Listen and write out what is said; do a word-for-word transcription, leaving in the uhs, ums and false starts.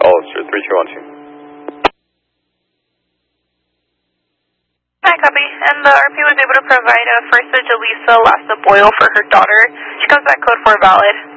Hollister, three two one two. Hi, copy. And the R P was able to provide a first of Jaleesa Lassa Boyle for her daughter. She comes back code four valid.